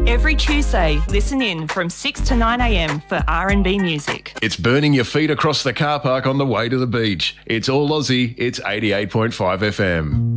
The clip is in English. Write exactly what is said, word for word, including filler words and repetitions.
Every Tuesday, listen in from six to nine a m for R and B music. It's burning your feet across the car park on the way to the beach. It's all Aussie. It's eighty-eight point five F M.